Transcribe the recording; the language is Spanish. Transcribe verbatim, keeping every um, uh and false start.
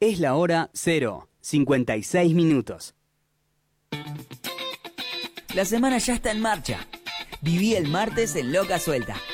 Es la hora cero, cincuenta y seis minutos. La semana ya está en marcha. Viví el martes en Loca Suelta.